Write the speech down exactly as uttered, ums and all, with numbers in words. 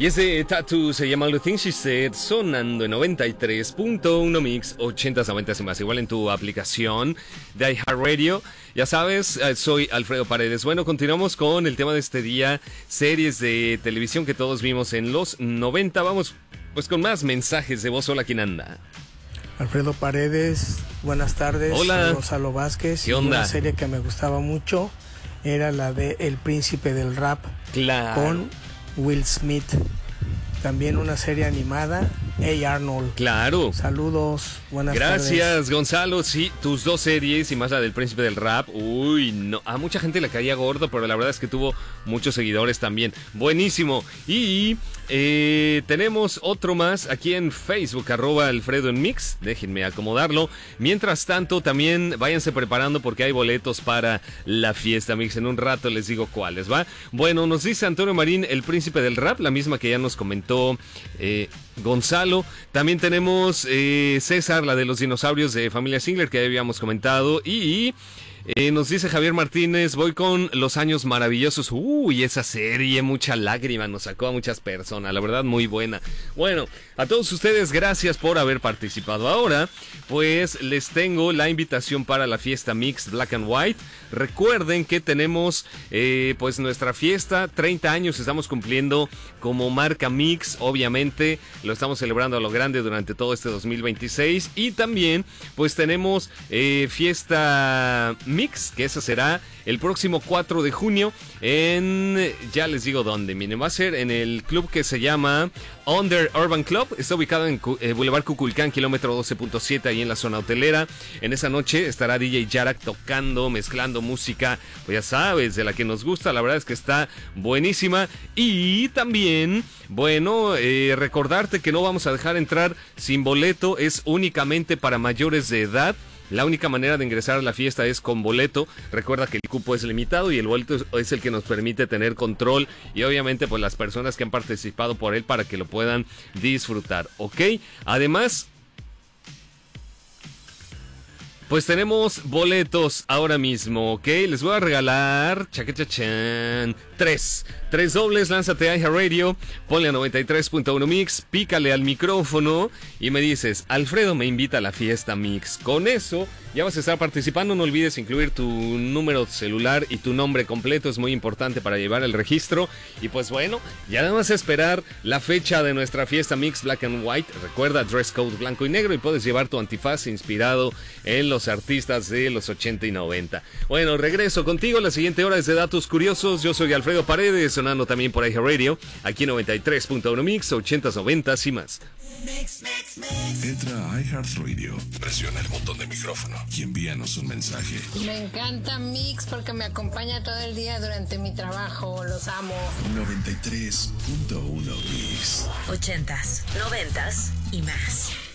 Y ese Tattoo se llama The Things She Said, sonando en noventa y tres punto uno Mix, ochentas, noventas y más. Igual en tu aplicación de iHeartRadio. Ya sabes, soy Alfredo Paredes. Bueno, continuamos con el tema de este día, series de televisión que todos vimos en los noventa. Vamos pues con más mensajes de voz. Hola, ¿quién anda? Alfredo Paredes, buenas tardes. Hola. Soy Gonzalo Vázquez. ¿Qué onda? Una serie que me gustaba mucho era la de El Príncipe del Rap. Claro. Con Will Smith. También una serie animada, Hey Arnold. Claro. Saludos, buenas Gracias, tardes. Gracias, Gonzalo. Sí, tus dos series y más la del Príncipe del Rap. Uy, no. A mucha gente le caía gordo, pero la verdad es que tuvo muchos seguidores también. Buenísimo. Y eh, tenemos otro más aquí en Facebook, arroba Alfredo en Mix. Déjenme acomodarlo. Mientras tanto, también váyanse preparando porque hay boletos para la fiesta Mix. En un rato les digo cuáles, ¿va? Bueno, nos dice Antonio Marín, El Príncipe del Rap, la misma que ya nos comentó Eh, Gonzalo. También tenemos eh, César, la de los dinosaurios de Familia Singler, que ya habíamos comentado. Y eh, nos dice Javier Martínez, voy con Los Años Maravillosos. Uy, esa serie, mucha lágrima, nos sacó a muchas personas, la verdad muy buena. Bueno, a todos ustedes, gracias por haber participado. Ahora, pues les tengo la invitación para la fiesta Mix Black and White. Recuerden que tenemos eh, pues nuestra fiesta, treinta años estamos cumpliendo como marca Mix, obviamente lo estamos celebrando a lo grande durante todo este dos mil veintiséis. Y también pues tenemos eh, fiesta Mix, que esa será el próximo cuatro de junio en, ya les digo dónde, miren, va a ser en el club que se llama Under Urban Club. Está ubicado en eh, Boulevard Cuculcán, kilómetro doce punto siete, ahí en la zona hotelera. En esa noche estará D J Yarak tocando, mezclando música, pues ya sabes, de la que nos gusta. La verdad es que está buenísima. Y también, bueno, eh, recordarte que no vamos a dejar entrar sin boleto. Es únicamente para mayores de edad. La única manera de ingresar a la fiesta es con boleto. Recuerda que el cupo es limitado y el boleto es el que nos permite tener control y obviamente pues las personas que han participado por él para que lo puedan disfrutar, ¿ok? Además, pues tenemos boletos ahora mismo, ¿ok? Les voy a regalar, chaquechachan, tres. Tres dobles, lánzate a iHeartRadio, ponle a noventa y tres punto uno Mix, pícale al micrófono y me dices, Alfredo me invita a la fiesta Mix. Con eso ya vas a estar participando, no olvides incluir tu número celular y tu nombre completo, es muy importante para llevar el registro. Y pues bueno, ya nada más esperar la fecha de nuestra fiesta Mix Black and White. Recuerda, dress code blanco y negro y puedes llevar tu antifaz inspirado en los artistas de los ochenta y noventa. Bueno, regreso contigo, la siguiente hora es de Datos Curiosos. Yo soy Alfredo Paredes, sonando también por iHeartRadio, aquí noventa y tres punto uno Mix, ochentas, noventas y más. Mix, mix, mix. Entra a iHeartRadio, presiona el botón de micrófono y envíanos un mensaje. Me encanta Mix porque me acompaña todo el día durante mi trabajo, los amo. noventa y tres punto uno Mix. Ochentas, noventas y más.